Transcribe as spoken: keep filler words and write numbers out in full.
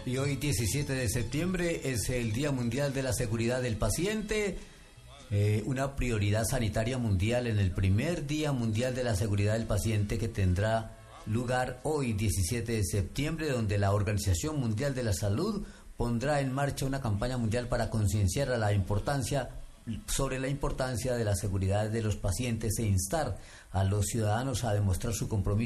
Y hoy diecisiete de septiembre es el Día Mundial de la Seguridad del Paciente, eh, una prioridad sanitaria mundial en el primer Día Mundial de la Seguridad del Paciente que tendrá lugar hoy diecisiete de septiembre, donde la Organización Mundial de la Salud pondrá en marcha una campaña mundial para concienciar a la importancia sobre la importancia de la seguridad de los pacientes e instar a los ciudadanos a demostrar su compromiso